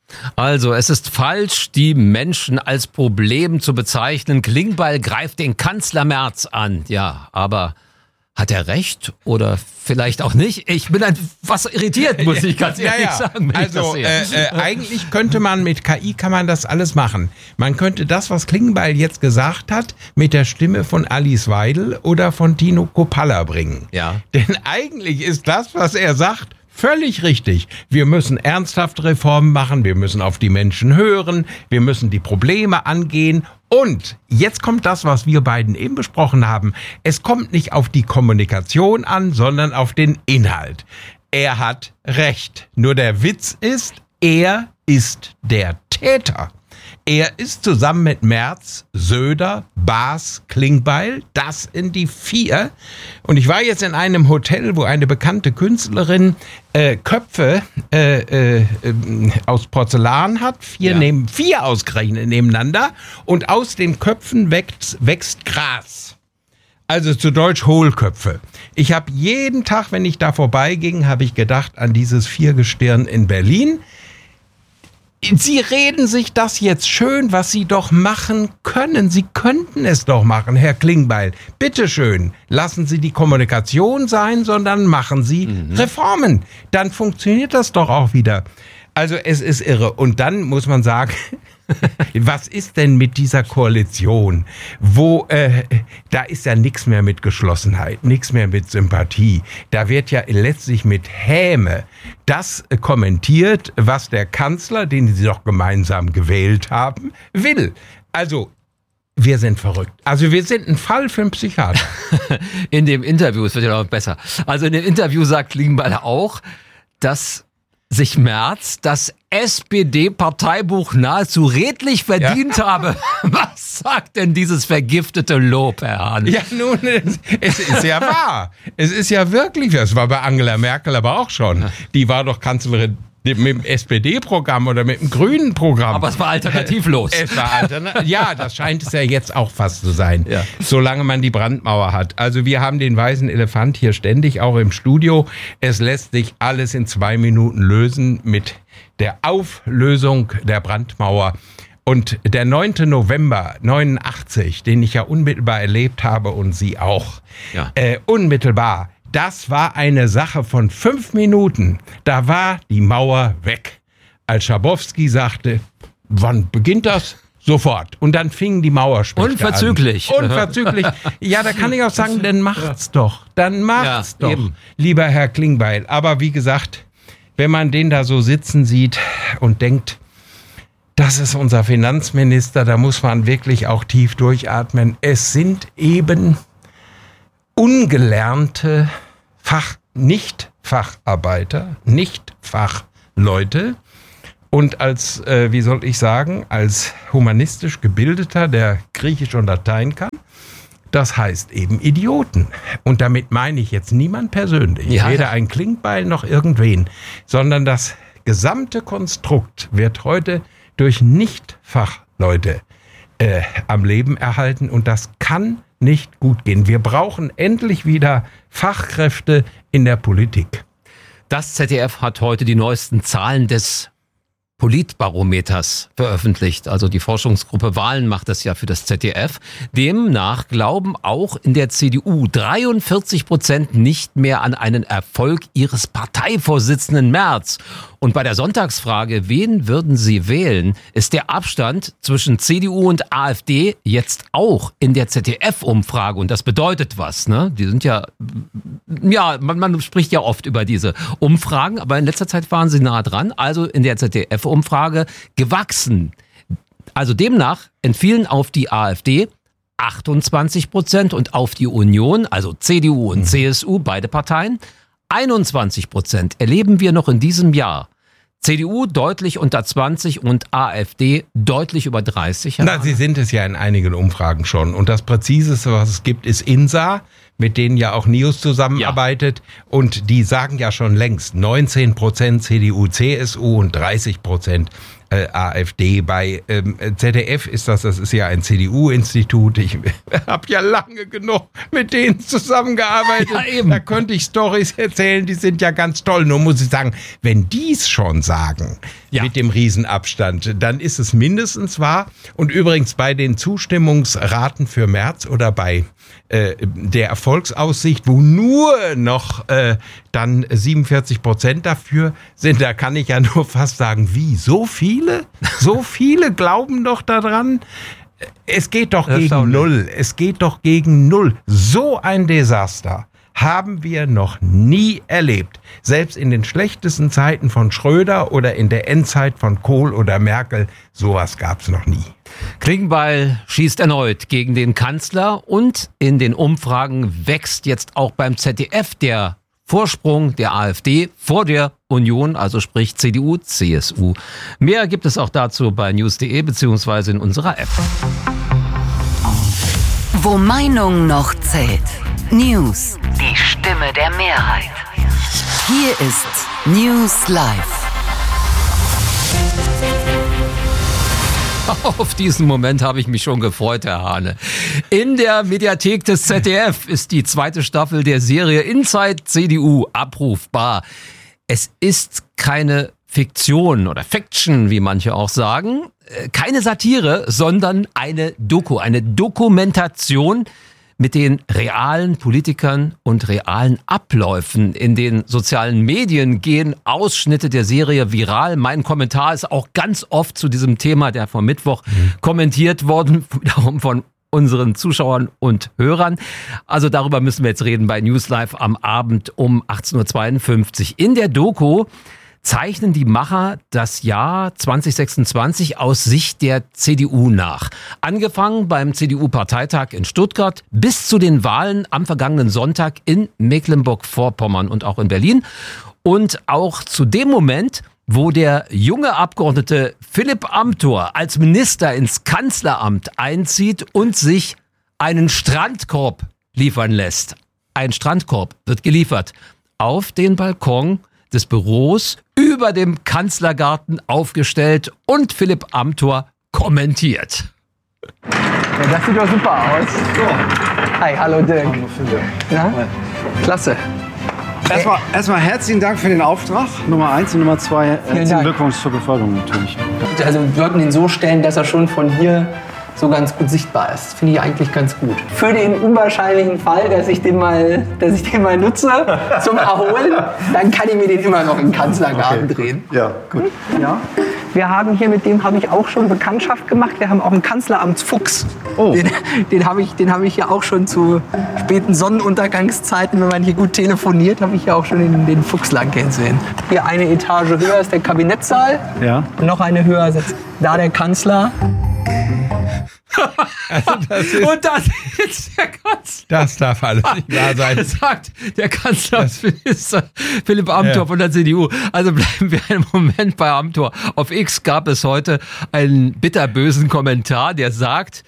Also, es ist falsch, die Menschen als Problem zu bezeichnen. Klingbeil greift den Kanzler Merz an. Ja, aber hat er recht oder vielleicht auch nicht? Ich bin was irritiert, muss ich ganz ehrlich sagen. Wenn Also ich das sehe. eigentlich könnte man mit KI kann man das alles machen. Man könnte das, was Klingbeil jetzt gesagt hat, mit der Stimme von Alice Weidel oder von Tino Coppola bringen. Ja. Denn eigentlich ist das, was er sagt, völlig richtig. Wir müssen ernsthafte Reformen machen, wir müssen auf die Menschen hören, wir müssen die Probleme angehen. Und jetzt kommt das, was wir beiden eben besprochen haben. Es kommt nicht auf die Kommunikation an, sondern auf den Inhalt. Er hat recht. Nur der Witz ist, er ist der Täter. Er ist zusammen mit Merz, Söder, Baas, Klingbeil, das in die 4. Und ich war jetzt in einem Hotel, wo eine bekannte Künstlerin Köpfe aus Porzellan hat, 4 ausgerechnet nebeneinander, und aus den Köpfen wächst Gras. Also zu Deutsch Hohlköpfe. Ich habe jeden Tag, wenn ich da vorbeiging, habe ich gedacht an dieses Viergestirn in Berlin. Sie reden sich das jetzt schön, was Sie doch machen können. Sie könnten es doch machen, Herr Klingbeil. Bitteschön, lassen Sie die Kommunikation sein, sondern machen Sie Reformen. Dann funktioniert das doch auch wieder. Also es ist irre. Und dann muss man sagen, was ist denn mit dieser Koalition, wo da ist ja nichts mehr mit Geschlossenheit, nichts mehr mit Sympathie. Da wird ja letztlich mit Häme das kommentiert, was der Kanzler, den sie doch gemeinsam gewählt haben, will. Also wir sind verrückt. Also wir sind ein Fall für einen Psychiater. In dem Interview, es wird ja noch besser. Also in dem Interview sagt Klingbeil auch, dass sich Merz das SPD-Parteibuch nahezu redlich verdient habe. Was sagt denn dieses vergiftete Lob, Herr Hahn? Ja, nun, es ist ja wahr. Es ist ja wirklich, das war bei Angela Merkel aber auch schon. Die war doch Kanzlerin mit dem SPD-Programm oder mit dem grünen Programm. Aber es war alternativlos. Es war alternativ. Ja, das scheint es ja jetzt auch fast zu sein, Ja. solange man die Brandmauer hat. Also wir haben den weißen Elefant hier ständig, auch im Studio. Es lässt sich alles in 2 Minuten lösen mit der Auflösung der Brandmauer. Und der 9. November 89, den ich ja unmittelbar erlebt habe und Sie auch, Ja. Unmittelbar, das war eine Sache von 5 Minuten. Da war die Mauer weg. Als Schabowski sagte, wann beginnt das? Sofort. Und dann fingen die Mauerspechte Unverzüglich. an. Unverzüglich. Ja, da kann ich auch sagen, dann macht's doch. Dann macht's doch, eben. lieber Herr Klingbeil. Aber wie gesagt, wenn man den da so sitzen sieht und denkt, das ist unser Finanzminister, da muss man wirklich auch tief durchatmen. Es sind eben ungelernte Nicht-Facharbeiter, Nicht-Fachleute. Und als, als humanistisch Gebildeter, der Griechisch und Latein kann, das heißt eben Idioten. Und damit meine ich jetzt niemand persönlich, weder ein Klingbeil noch irgendwen, sondern das gesamte Konstrukt wird heute durch Nicht-Fachleute am Leben erhalten und das kann nicht gut gehen. Wir brauchen endlich wieder Fachkräfte in der Politik. Das ZDF hat heute die neuesten Zahlen des Politbarometers veröffentlicht. Also die Forschungsgruppe Wahlen macht das ja für das ZDF. Demnach glauben auch in der CDU 43% nicht mehr an einen Erfolg ihres Parteivorsitzenden Merz. Und bei der Sonntagsfrage, wen würden Sie wählen, ist der Abstand zwischen CDU und AfD jetzt auch in der ZDF-Umfrage. Und das bedeutet was, ne? Die sind man spricht ja oft über diese Umfragen, aber in letzter Zeit waren sie nah dran. Also in der ZDF-Umfrage gewachsen. Also demnach entfielen auf die AfD 28% und auf die Union, also CDU und CSU, beide Parteien, 21%. Erleben wir noch in diesem Jahr. CDU deutlich unter 20 und AfD deutlich über 30. Na, sie sind es ja in einigen Umfragen schon. Und das Präziseste, was es gibt, ist INSA, mit denen ja auch NIOS zusammenarbeitet. Ja. Und die sagen ja schon längst 19% CDU, CSU und 30% AfD. Bei ZDF ist das ist ja ein CDU-Institut. Ich habe ja lange genug mit denen zusammengearbeitet. Ja, eben. Da könnte ich Storys erzählen, die sind ja ganz toll. Nur muss ich sagen, wenn die es schon sagen, mit dem Riesenabstand, dann ist es mindestens wahr. Und übrigens bei den Zustimmungsraten für Merz oder bei der Erfolgsaussicht, wo nur noch dann 47% dafür sind, da kann ich ja nur fast sagen, wie, so viele? So viele glauben doch daran? Es geht doch gegen Null. Es geht doch gegen Null. So ein Desaster haben wir noch nie erlebt. Selbst in den schlechtesten Zeiten von Schröder oder in der Endzeit von Kohl oder Merkel, sowas gab's noch nie. Klingbeil schießt erneut gegen den Kanzler und in den Umfragen wächst jetzt auch beim ZDF der Vorsprung der AfD vor der Union, also sprich CDU, CSU. Mehr gibt es auch dazu bei news.de bzw. in unserer App. Wo Meinung noch zählt. News. Die Stimme der Mehrheit. Hier ist News Live. Auf diesen Moment habe ich mich schon gefreut, Herr Hahne. In der Mediathek des ZDF ist die zweite Staffel der Serie Inside CDU abrufbar. Es ist keine Fiktion oder Fiction, wie manche auch sagen, keine Satire, sondern eine Dokumentation mit den realen Politikern und realen Abläufen. In den sozialen Medien gehen Ausschnitte der Serie viral. Mein Kommentar ist auch ganz oft zu diesem Thema, der vom Mittwoch kommentiert worden, wiederum von unseren Zuschauern und Hörern. Also darüber müssen wir jetzt reden bei News Live am Abend um 18.52 Uhr. In der Doku zeichnen die Macher das Jahr 2026 aus Sicht der CDU nach. Angefangen beim CDU-Parteitag in Stuttgart bis zu den Wahlen am vergangenen Sonntag in Mecklenburg-Vorpommern und auch in Berlin. Und auch zu dem Moment, wo der junge Abgeordnete Philipp Amthor als Minister ins Kanzleramt einzieht und sich einen Strandkorb liefern lässt. Ein Strandkorb wird geliefert auf den Balkon des Büros über dem Kanzlergarten aufgestellt und Philipp Amthor kommentiert. Ja, das sieht doch super aus. So. Hi, hallo Dirk. Hallo Philipp. Ja? Klasse. Erstmal herzlichen Dank für den Auftrag, Nummer 1 und Nummer 2. Herzlichen Glückwunsch zur Beförderung natürlich. Also wir wollten ihn so stellen, dass er schon von hier so ganz gut sichtbar ist. Finde ich eigentlich ganz gut. Für den unwahrscheinlichen Fall, dass ich den mal nutze zum Erholen, dann kann ich mir den immer noch in den Kanzlergarten drehen. Ja, gut. Ja. Wir haben hier, mit dem habe ich auch schon Bekanntschaft gemacht. Wir haben auch einen Kanzleramtsfuchs. Oh. Den habe ich ja auch schon zu späten Sonnenuntergangszeiten, wenn man hier gut telefoniert, habe ich ja auch schon den Fuchs lang sehen. Hier eine Etage höher ist der Kabinettssaal. Ja. Und noch eine höher sitzt da der Kanzler. Also Und das ist der Kanzler. das darf alles nicht wahr sein. Sagt der Kanzlerminister Philipp Amthor von der CDU. Also bleiben wir einen Moment bei Amthor. Auf X gab es heute einen bitterbösen Kommentar, der sagt,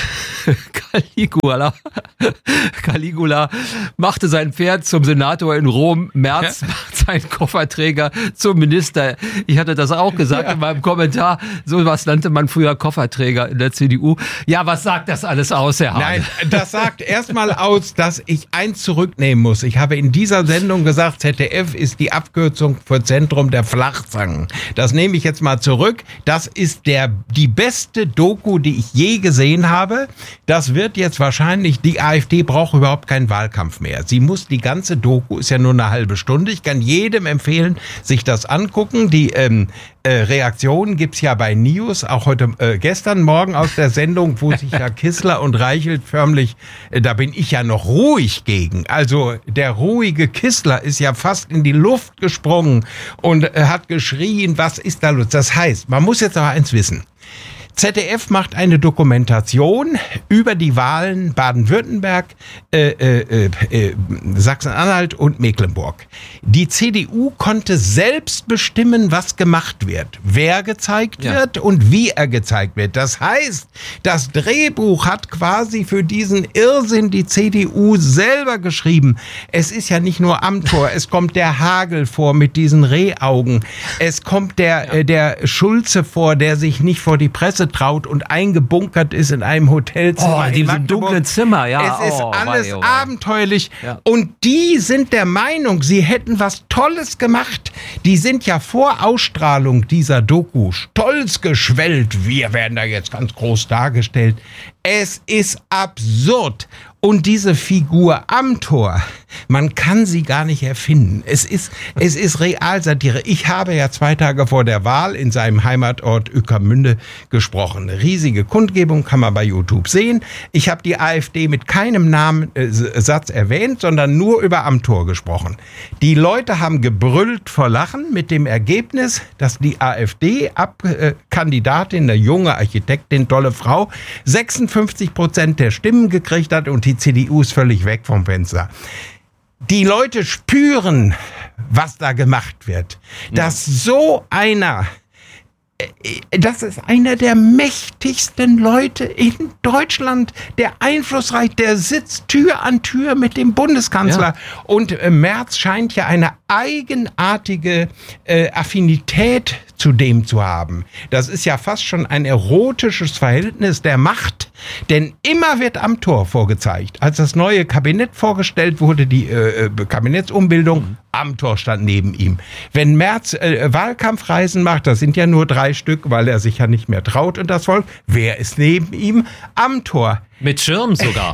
Caligula machte sein Pferd zum Senator in Rom, Merz macht seinen Kofferträger zum Minister. Ich hatte das auch gesagt in meinem Kommentar. So was nannte man früher Kofferträger in der CDU. Ja, was sagt das alles aus, Herr Hahn? Nein, das sagt erstmal aus, dass ich eins zurücknehmen muss. Ich habe in dieser Sendung gesagt, ZDF ist die Abkürzung für Zentrum der Flachzangen. Das nehme ich jetzt mal zurück. Das ist die beste Doku, die ich je gesehen habe. Das wird jetzt wahrscheinlich, die AfD braucht überhaupt keinen Wahlkampf mehr. Sie muss die ganze Doku, ist ja nur eine halbe Stunde. Ich kann jedem empfehlen, sich das angucken. Die Reaktionen gibt's ja bei News, auch gestern Morgen aus der Sendung, wo sich ja Kissler und Reichelt förmlich, da bin ich ja noch ruhig gegen. Also der ruhige Kissler ist ja fast in die Luft gesprungen und hat geschrien, was ist da los? Das heißt, man muss jetzt aber eins wissen. ZDF macht eine Dokumentation über die Wahlen Baden-Württemberg, Sachsen-Anhalt und Mecklenburg. Die CDU konnte selbst bestimmen, was gemacht wird, wer gezeigt wird und wie er gezeigt wird. Das heißt, das Drehbuch hat quasi für diesen Irrsinn die CDU selber geschrieben. Es ist ja nicht nur Amthor, es kommt der Hagel vor mit diesen Rehaugen. Es kommt der Schulze vor, der sich nicht vor die Presse traut und eingebunkert ist in einem Hotelzimmer. In diesem dunklen Zimmer, ja. Es ist alles abenteuerlich. Ja. Und die sind der Meinung, sie hätten was Tolles gemacht. Die sind ja vor Ausstrahlung dieser Doku stolz geschwellt. Wir werden da jetzt ganz groß dargestellt. Es ist absurd. Und diese Figur Amthor, man kann sie gar nicht erfinden. Es ist Realsatire. Ich habe ja 2 Tage vor der Wahl in seinem Heimatort Ueckermünde gesprochen. Eine riesige Kundgebung, kann man bei YouTube sehen. Ich habe die AfD mit keinem Satz erwähnt, sondern nur über Amthor gesprochen. Die Leute haben gebrüllt vor Lachen mit dem Ergebnis, dass die AfD-Kandidatin, eine junge Architektin, tolle Frau, 56% der Stimmen gekriegt hat und die CDU ist völlig weg vom Fenster. Die Leute spüren, was da gemacht wird. Dass das ist einer der mächtigsten Leute in Deutschland, der einflussreich, der sitzt Tür an Tür mit dem Bundeskanzler. Ja. Und Merz scheint ja eine eigenartige Affinität zu dem zu haben. Das ist ja fast schon ein erotisches Verhältnis der Macht, denn immer wird Amthor vorgezeigt. Als das neue Kabinett vorgestellt wurde, die Kabinettsumbildung, Amthor stand neben ihm. Wenn Merz Wahlkampfreisen macht, das sind ja nur 3 Stück, weil er sich ja nicht mehr traut und das Volk, wer ist neben ihm? Amthor. Mit Schirm sogar.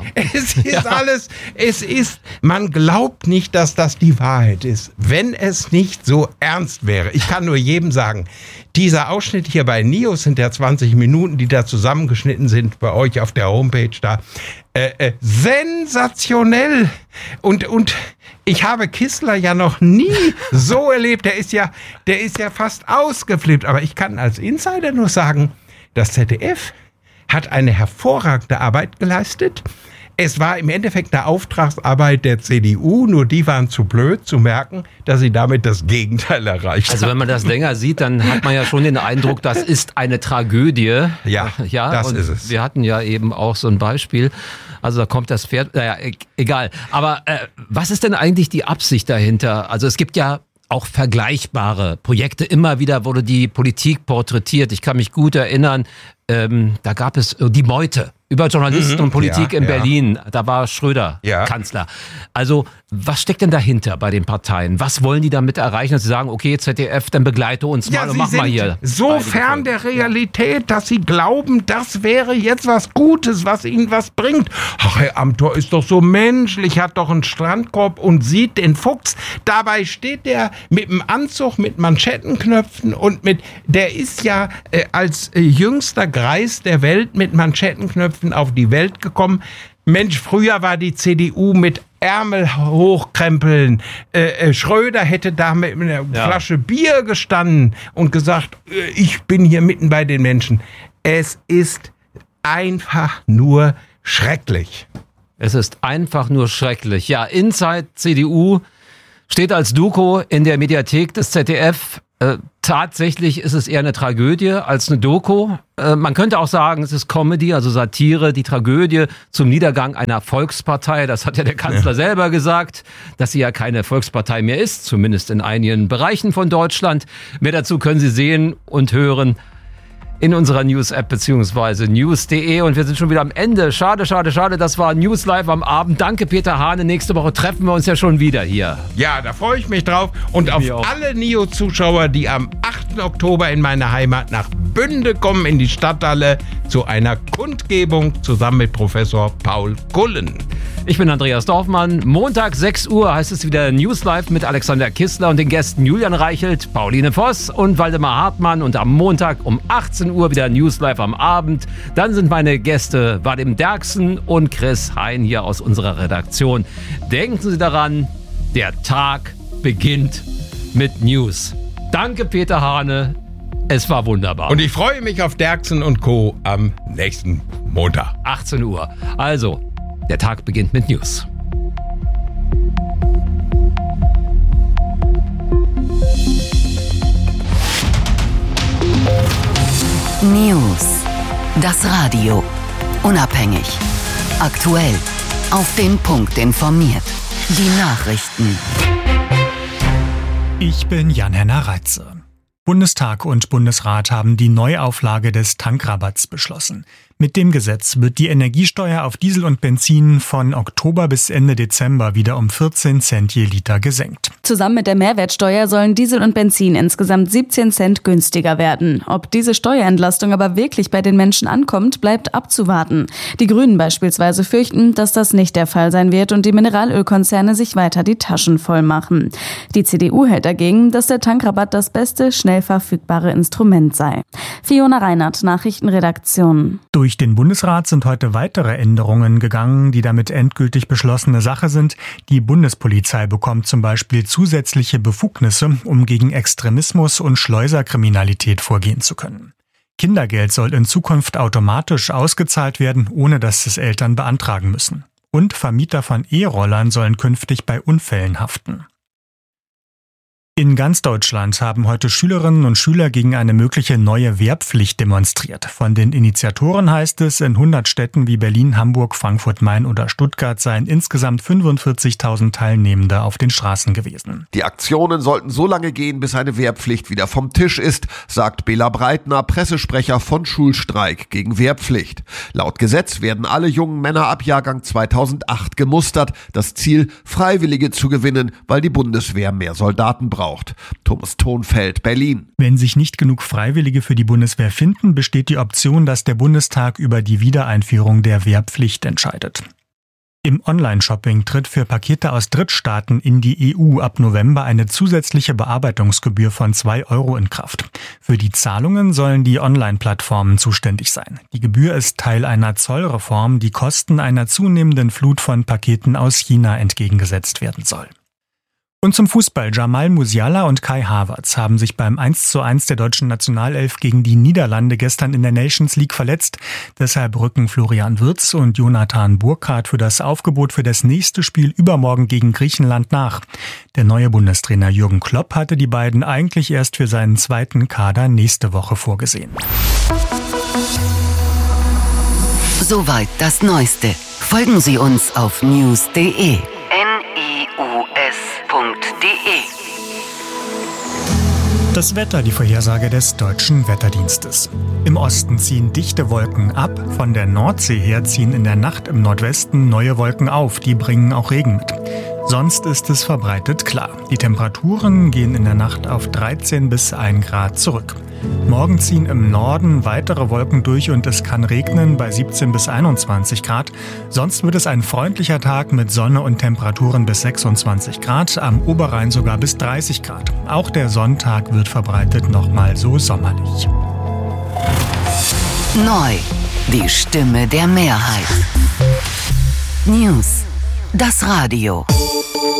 Man glaubt nicht, dass das die Wahrheit ist, wenn es nicht so ernst wäre. Ich kann nur jedem sagen, dieser Ausschnitt hier bei News sind ja 20 Minuten, die da zusammengeschnitten sind bei euch auf der Homepage da. Sensationell. Und ich habe Kissler ja noch nie so erlebt. Der ist ja fast ausgeflippt. Aber ich kann als Insider nur sagen, das ZDF hat eine hervorragende Arbeit geleistet. Es war im Endeffekt eine Auftragsarbeit der CDU, nur die waren zu blöd zu merken, dass sie damit das Gegenteil erreicht haben. Also wenn man das länger sieht, dann hat man ja schon den Eindruck, das ist eine Tragödie. Ja, das ist es. Wir hatten ja eben auch so ein Beispiel. Also da kommt das Pferd, naja, egal. Aber was ist denn eigentlich die Absicht dahinter? Also es gibt ja auch vergleichbare Projekte. Immer wieder wurde die Politik porträtiert. Ich kann mich gut erinnern, da gab es die Meute über Journalisten und Politik in Berlin. Da war Schröder Kanzler. Also was steckt denn dahinter bei den Parteien? Was wollen die damit erreichen, dass sie sagen, okay, ZDF, dann begleite uns mal und mach mal hier. So fern der Realität, dass sie glauben, das wäre jetzt was Gutes, was ihnen was bringt. Ach, Herr Amthor ist doch so menschlich, hat doch einen Strandkorb und sieht den Fuchs. Dabei steht der mit dem Anzug, mit Manschettenknöpfen und der ist ja als jüngster Greis der Welt mit Manschettenknöpfen auf die Welt gekommen. Mensch, früher war die CDU mit Ärmel hochkrempeln. Schröder hätte da mit einer Flasche Bier gestanden und gesagt, ich bin hier mitten bei den Menschen. Es ist einfach nur schrecklich. Es ist einfach nur schrecklich. Ja, Inside CDU steht als Doku in der Mediathek des ZDF. Tatsächlich ist es eher eine Tragödie als eine Doku. Man könnte auch sagen, es ist Comedy, also Satire, die Tragödie zum Niedergang einer Volkspartei. Das hat ja der Kanzler selber gesagt, dass sie ja keine Volkspartei mehr ist, zumindest in einigen Bereichen von Deutschland. Mehr dazu können Sie sehen und hören in unserer News-App beziehungsweise news.de. Und wir sind schon wieder am Ende. Schade. Das war News Live am Abend. Danke, Peter Hane. Nächste Woche treffen wir uns ja schon wieder hier. Ja, da freue ich mich drauf. Und auf alle NIO-Zuschauer, die am 8. Oktober in meine Heimat nach Bünde kommen, in die Stadthalle, zu einer Kundgebung zusammen mit Professor Paul Kullen. Ich bin Andreas Dorfmann. Montag 6 Uhr heißt es wieder News Live mit Alexander Kissler und den Gästen Julian Reichelt, Pauline Voss und Waldemar Hartmann. Und am Montag um 18 Uhr wieder News Live am Abend. Dann sind meine Gäste Vadim Derksen und Chris Hein hier aus unserer Redaktion. Denken Sie daran, der Tag beginnt mit News. Danke, Peter Hane. Es war wunderbar. Und ich freue mich auf Derksen und Co. am nächsten Montag. 18 Uhr. Also, der Tag beginnt mit News. News. Das Radio. Unabhängig. Aktuell. Auf den Punkt informiert. Die Nachrichten. Ich bin Jan-Henner Reitze. Bundestag und Bundesrat haben die Neuauflage des Tankrabatts beschlossen. Mit dem Gesetz wird die Energiesteuer auf Diesel und Benzin von Oktober bis Ende Dezember wieder um 14 Cent je Liter gesenkt. Zusammen mit der Mehrwertsteuer sollen Diesel und Benzin insgesamt 17 Cent günstiger werden. Ob diese Steuerentlastung aber wirklich bei den Menschen ankommt, bleibt abzuwarten. Die Grünen beispielsweise fürchten, dass das nicht der Fall sein wird und die Mineralölkonzerne sich weiter die Taschen voll machen. Die CDU hält dagegen, dass der Tankrabatt das beste, schnell verfügbare Instrument sei. Fiona Reinhardt, Nachrichtenredaktion. Durch den Bundesrat sind heute weitere Änderungen gegangen, die damit endgültig beschlossene Sache sind. Die Bundespolizei bekommt zum Beispiel zusätzliche Befugnisse, um gegen Extremismus und Schleuserkriminalität vorgehen zu können. Kindergeld soll in Zukunft automatisch ausgezahlt werden, ohne dass es Eltern beantragen müssen. Und Vermieter von E-Rollern sollen künftig bei Unfällen haften. In ganz Deutschland haben heute Schülerinnen und Schüler gegen eine mögliche neue Wehrpflicht demonstriert. Von den Initiatoren heißt es, in 100 Städten wie Berlin, Hamburg, Frankfurt, Main oder Stuttgart seien insgesamt 45.000 Teilnehmende auf den Straßen gewesen. Die Aktionen sollten so lange gehen, bis eine Wehrpflicht wieder vom Tisch ist, sagt Bela Breitner, Pressesprecher von Schulstreik gegen Wehrpflicht. Laut Gesetz werden alle jungen Männer ab Jahrgang 2008 gemustert. Das Ziel, Freiwillige zu gewinnen, weil die Bundeswehr mehr Soldaten braucht. Thomas Thonfeld, Berlin. Wenn sich nicht genug Freiwillige für die Bundeswehr finden, besteht die Option, dass der Bundestag über die Wiedereinführung der Wehrpflicht entscheidet. Im Online-Shopping tritt für Pakete aus Drittstaaten in die EU ab November eine zusätzliche Bearbeitungsgebühr von 2 € in Kraft. Für die Zahlungen sollen die Online-Plattformen zuständig sein. Die Gebühr ist Teil einer Zollreform, die Kosten einer zunehmenden Flut von Paketen aus China entgegengesetzt werden soll. Und zum Fußball. Jamal Musiala und Kai Havertz haben sich beim 1:1 der deutschen Nationalelf gegen die Niederlande gestern in der Nations League verletzt. Deshalb rücken Florian Wirtz und Jonathan Burkhardt für das Aufgebot für das nächste Spiel übermorgen gegen Griechenland nach. Der neue Bundestrainer Jürgen Klopp hatte die beiden eigentlich erst für seinen zweiten Kader nächste Woche vorgesehen. Soweit das Neueste. Folgen Sie uns auf news.de. Das Wetter, die Vorhersage des Deutschen Wetterdienstes. Im Osten ziehen dichte Wolken ab, von der Nordsee her ziehen in der Nacht im Nordwesten neue Wolken auf, die bringen auch Regen mit. Sonst ist es verbreitet klar. Die Temperaturen gehen in der Nacht auf 13 bis 1 Grad zurück. Morgen ziehen im Norden weitere Wolken durch und es kann regnen bei 17 bis 21 Grad. Sonst wird es ein freundlicher Tag mit Sonne und Temperaturen bis 26 Grad, am Oberrhein sogar bis 30 Grad. Auch der Sonntag wird verbreitet nochmal so sommerlich. Neu, die Stimme der Mehrheit. News, das Radio.